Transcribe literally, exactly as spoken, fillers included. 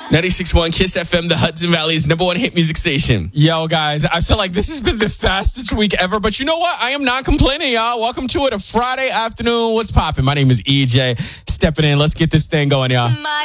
ninety-six point one Kiss F M, the Hudson Valley's number one hit music station. Yo, guys, I feel like this has been the fastest week ever, but you know what? I am not complaining, y'all. Welcome to it, a Friday afternoon. What's poppin'? My name is E J. Stepping in. Let's get this thing going, y'all. My